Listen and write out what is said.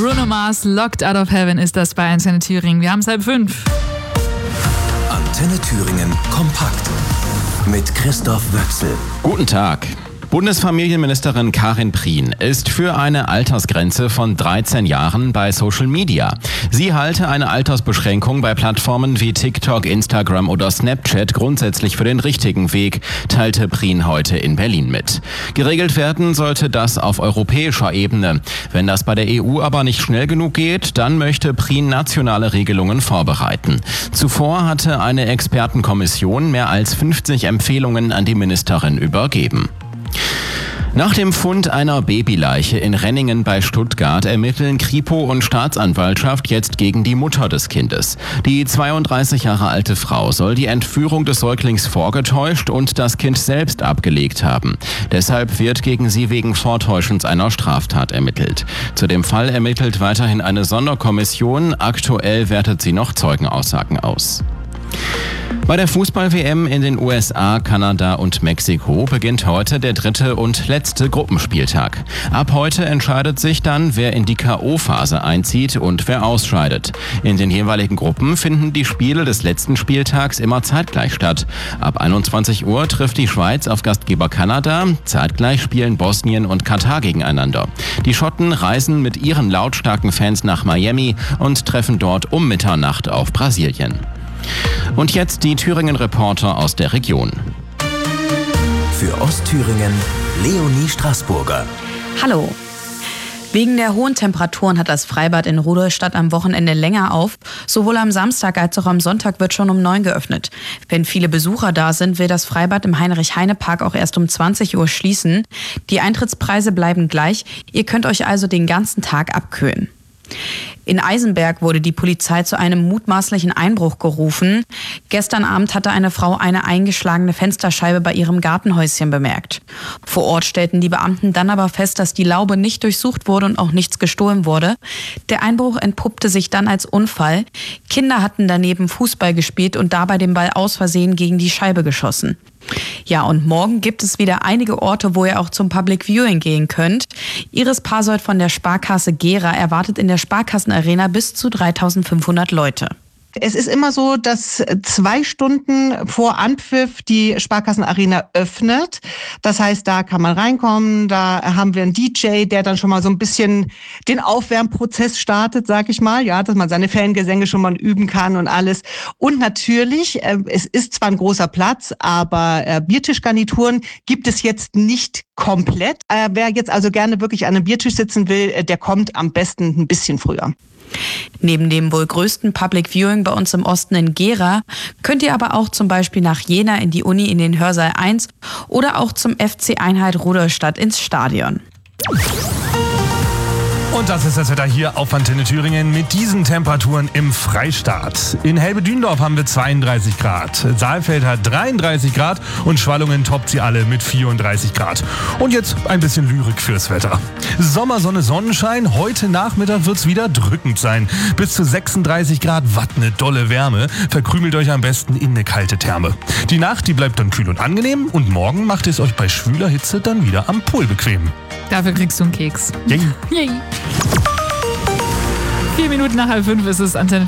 Bruno Mars, Locked Out of Heaven ist das bei Antenne Thüringen. Wir haben es 4:30. Antenne Thüringen kompakt mit Christoph Wöchsel. Guten Tag. Bundesfamilienministerin Karin Prien ist für eine Altersgrenze von 13 Jahren bei Social Media. Sie halte eine Altersbeschränkung bei Plattformen wie TikTok, Instagram oder Snapchat grundsätzlich für den richtigen Weg, teilte Prien heute in Berlin mit. Geregelt werden sollte das auf europäischer Ebene. Wenn das bei der EU aber nicht schnell genug geht, dann möchte Prien nationale Regelungen vorbereiten. Zuvor hatte eine Expertenkommission mehr als 50 Empfehlungen an die Ministerin übergeben. Nach dem Fund einer Babyleiche in Renningen bei Stuttgart ermitteln Kripo und Staatsanwaltschaft jetzt gegen die Mutter des Kindes. Die 32 Jahre alte Frau soll die Entführung des Säuglings vorgetäuscht und das Kind selbst abgelegt haben. Deshalb wird gegen sie wegen Vortäuschens einer Straftat ermittelt. Zu dem Fall ermittelt weiterhin eine Sonderkommission. Aktuell wertet sie noch Zeugenaussagen aus. Bei der Fußball-WM in den USA, Kanada und Mexiko beginnt heute der 3. und letzte Gruppenspieltag. Ab heute entscheidet sich dann, wer in die K.O.-Phase einzieht und wer ausscheidet. In den jeweiligen Gruppen finden die Spiele des letzten Spieltags immer zeitgleich statt. Ab 21 Uhr trifft die Schweiz auf Gastgeber Kanada. Zeitgleich spielen Bosnien und Katar gegeneinander. Die Schotten reisen mit ihren lautstarken Fans nach Miami und treffen dort um Mitternacht auf Brasilien. Und jetzt die Thüringen-Reporter aus der Region. Für Ostthüringen Leonie Straßburger. Hallo. Wegen der hohen Temperaturen hat das Freibad in Rudolstadt am Wochenende länger auf. Sowohl am Samstag als auch am Sonntag wird schon um 9 geöffnet. Wenn viele Besucher da sind, will das Freibad im Heinrich-Heine-Park auch erst um 20 Uhr schließen. Die Eintrittspreise bleiben gleich. Ihr könnt euch also den ganzen Tag abkühlen. In Eisenberg wurde die Polizei zu einem mutmaßlichen Einbruch gerufen. Gestern Abend hatte eine Frau eine eingeschlagene Fensterscheibe bei ihrem Gartenhäuschen bemerkt. Vor Ort stellten die Beamten dann aber fest, dass die Laube nicht durchsucht wurde und auch nichts gestohlen wurde. Der Einbruch entpuppte sich dann als Unfall. Kinder hatten daneben Fußball gespielt und dabei den Ball aus Versehen gegen die Scheibe geschossen. Ja, und morgen gibt es wieder einige Orte, wo ihr auch zum Public Viewing gehen könnt. Iris Pasold von der Sparkasse Gera erwartet in der Sparkassenarena bis zu 3.500 Leute. Es ist immer so, dass 2 Stunden vor Anpfiff die Sparkassenarena öffnet. Das heißt, da kann man reinkommen, da haben wir einen DJ, der dann schon mal so ein bisschen den Aufwärmprozess startet, sag ich mal, ja, dass man seine Fangesänge schon mal üben kann und alles. Und natürlich, es ist zwar ein großer Platz, aber Biertischgarnituren gibt es jetzt nicht komplett. Wer jetzt also gerne wirklich an einem Biertisch sitzen will, der kommt am besten ein bisschen früher. Neben dem wohl größten Public Viewing bei uns im Osten in Gera könnt ihr aber auch zum Beispiel nach Jena in die Uni in den Hörsaal 1 oder auch zum FC Einheit Rudolstadt ins Stadion. Und das ist das Wetter hier auf Antenne Thüringen mit diesen Temperaturen im Freistaat. In Helbe-Dündorf haben wir 32 Grad, Saalfeld hat 33 Grad und Schwallungen toppt sie alle mit 34 Grad. Und jetzt ein bisschen Lyrik fürs Wetter. Sommersonne, Sonnenschein, heute Nachmittag wird's wieder drückend sein. Bis zu 36 Grad, watt ne dolle Wärme. Verkrümelt euch am besten in eine kalte Therme. Die Nacht, die bleibt dann kühl und angenehm und morgen macht es euch bei schwüler Hitze dann wieder am Pool bequem. Dafür kriegst du einen Keks. Yay. Yay. 4 Minuten nach 4:30 ist es Antenne